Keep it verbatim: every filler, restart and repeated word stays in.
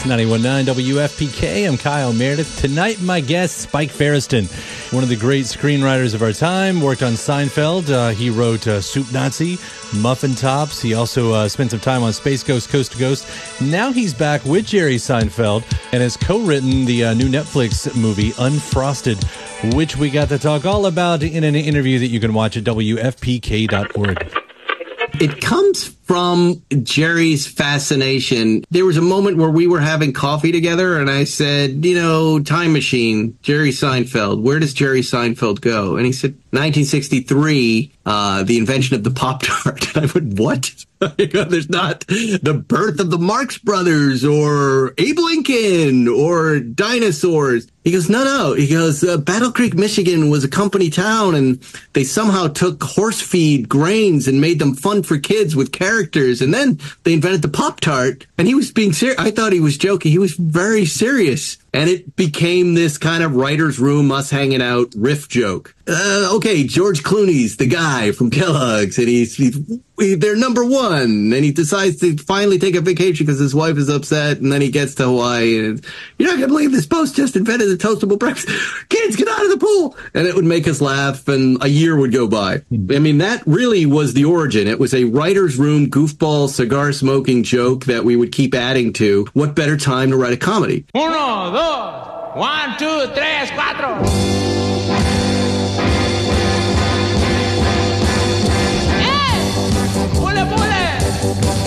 It's ninety-one point nine W F P K. I'm Kyle Meredith. Tonight, my guest, Spike Feresten, one of the great screenwriters of our time, worked on Seinfeld. Uh, he wrote uh, Soup Nazi, Muffin Tops. He also uh, spent some time on Space Ghost, Coast to Ghost. Now he's back with Jerry Seinfeld and has co-written the uh, new Netflix movie, Unfrosted, which we got to talk all about in an interview that you can watch at W F P K dot org. It comes from Jerry's fascination. There was a moment where we were having coffee together and I said, you know, time machine, Jerry Seinfeld, where does Jerry Seinfeld go? And he said, nineteen sixty-three, uh, the invention of the Pop-Tart. And I went, what? There's not the birth of the Marx Brothers or Abe Lincoln or dinosaurs. He goes, no, no. He goes, uh, Battle Creek, Michigan was a company town and they somehow took horse feed grains and made them fun for kids with characters. And then they invented the Pop-Tart and he was being serious. I thought he was joking. He was very serious. And it became this kind of writer's room, us hanging out riff joke. Uh, okay, George Clooney's the guy from Kellogg's, and he's, he's they're number one. And he decides to finally take a vacation because his wife is upset, and then he gets to Hawaii. And you're not going to believe this post just invented the toastable breakfast. Kids, get out of the pool! And it would make us laugh, and a year would go by. I mean, that really was the origin. It was a writer's room, goofball, cigar-smoking joke that we would keep adding to. What better time to write a comedy? Uno, dos, one, two, tres, cuatro.